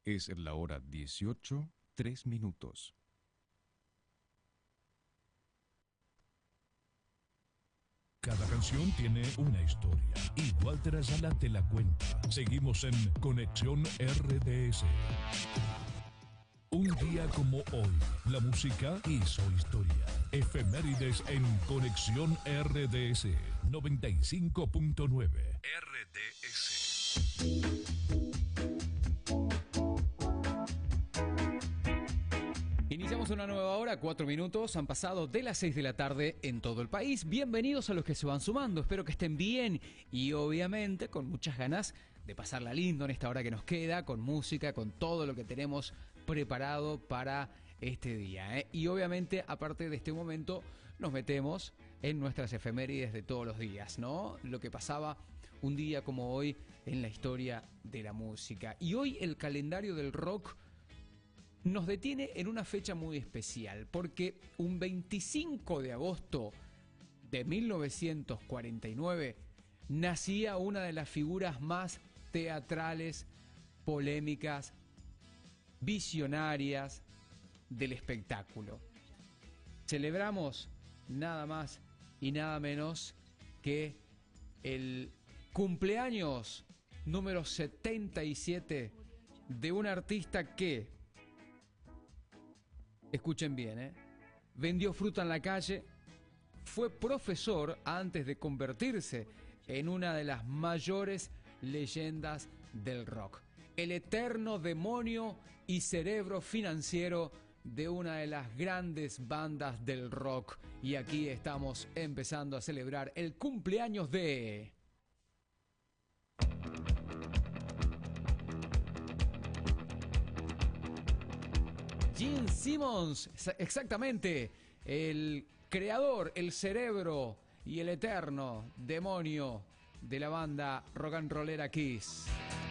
Es la hora 18:03. Cada canción tiene una historia y Walter Ayala te la cuenta. Seguimos en Conexión RDS. Un día como hoy, la música hizo historia. Efemérides en Conexión RDS 95.9 RDS. Iniciamos una nueva hora, 4 minutos, han pasado de las 6 de la tarde en todo el país. Bienvenidos a los que se van sumando, espero que estén bien y obviamente con muchas ganas de pasarla lindo en esta hora que nos queda, con música, con todo lo que tenemos preparado para este día, ¿eh? Y obviamente, aparte de este momento, nos metemos en nuestras efemérides de todos los días, ¿no? Lo que pasaba un día como hoy en la historia de la música. Y hoy el calendario del rock nos detiene en una fecha muy especial, porque un 25 de agosto de 1949 nacía una de las figuras más teatrales, polémicas, visionarias del espectáculo. Celebramos nada más y nada menos que el cumpleaños número 77 de un artista que, escuchen bien, vendió fruta en la calle, fue profesor antes de convertirse en una de las mayores leyendas del rock. El eterno demonio y cerebro financiero de una de las grandes bandas del rock. Y aquí estamos empezando a celebrar el cumpleaños de Gene Simmons, exactamente, el creador, el cerebro y el eterno demonio de la banda rock and rollera Kiss.